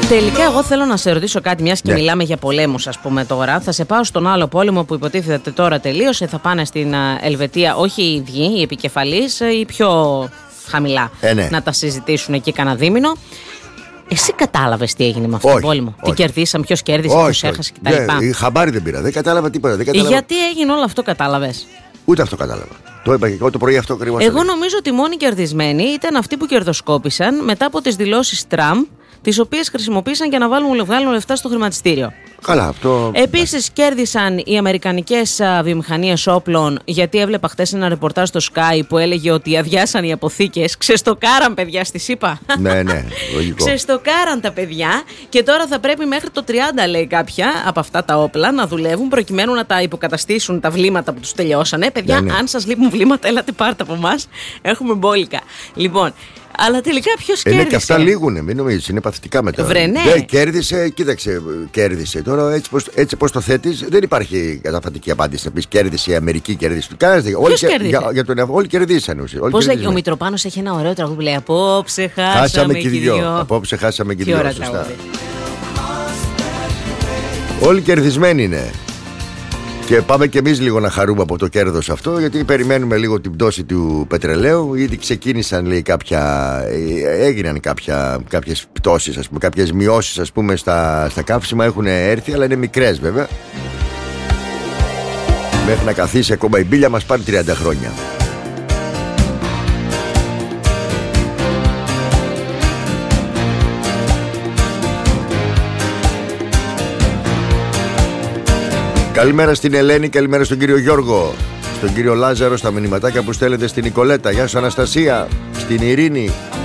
Τελικά, εγώ θέλω να σε ρωτήσω κάτι, μιας και μιλάμε για πολέμους, ας πούμε τώρα. Θα σε πάω στον άλλο πόλεμο που υποτίθεται τώρα τελείωσε. Θα πάνε στην Ελβετία, όχι οι ίδιοι, οι επικεφαλείς, οι πιο χαμηλά, να τα συζητήσουν εκεί κανένα δίμηνο. Εσύ κατάλαβες τι έγινε με αυτόν τον πόλεμο? Τι κερδίσαν, ποιος κέρδισε, ποιος έχασε κτλ? Η χαμπάρι δεν πήρα, δεν κατάλαβα τίποτα. Γιατί έγινε όλο αυτό, κατάλαβες? Ούτε αυτό κατάλαβα. Το είπα και εγώ το πρωί αυτό ακριβώς. Εγώ νομίζω ότι οι μόνοι κερδισμένοι ήταν αυτοί που κερδοσκόπησαν μετά από τις δηλώσεις Τραμπ, τις οποίες χρησιμοποίησαν για να βγάλουν λεφτά στο χρηματιστήριο. Καλά, αυτό. Επίσης κέρδισαν οι αμερικανικές βιομηχανίες όπλων, γιατί έβλεπα χτες ένα ρεπορτάζ στο Sky που έλεγε ότι αδειάσαν οι αποθήκες. Ξεστοκάραν, παιδιά, στη ΣΥΠΑ. Ναι, λογικό. Ξεστοκάραν τα παιδιά και τώρα θα πρέπει μέχρι το 30, λέει κάποια από αυτά τα όπλα, να δουλεύουν προκειμένου να τα υποκαταστήσουν τα βλήματα που τους τελειώσανε. Παιδιά, αν σας λείπουν βλήματα, έλατε πάρτε από εμάς. Έχουμε μπόλικα. Λοιπόν. Αλλά τελικά ποιος κέρδισε? Και αυτά λήγουνε, μην νομίζεις, είναι παθητικά μετά. Ναι. Κέρδισε, κοίταξε, κέρδισε. Τώρα έτσι πως το θέτεις, δεν υπάρχει καταφατική απάντηση. Να πεις κέρδισε η Αμερική, κέρδισε. Ποιος κέρδισε? Όλοι κερδίσανε. Πώς λέγει ο Μητροπάνος, έχει ένα ωραίο τραγούδι που λέει απόψε χάσαμε και δυο. Απόψε χάσαμε και δυο. Όλοι κερδισμένοι είναι. Και πάμε κι εμείς λίγο να χαρούμε από το κέρδος αυτό, γιατί περιμένουμε λίγο την πτώση του πετρελαίου. Ήδη ξεκίνησαν, λέει, έγιναν κάποιες πτώσεις, ας πούμε, κάποιες μειώσεις, ας πούμε, στα καύσιμα έχουν έρθει, αλλά είναι μικρές βέβαια. Μέχρι να καθίσει ακόμα η μπίλια μας πάνε 30 χρόνια. Καλημέρα στην Ελένη, καλημέρα στον κύριο Γιώργο, στον κύριο Λάζαρο, στα μηνυματάκια που στέλνετε στην Νικολέτα. Γεια σου Αναστασία, στην Ειρήνη,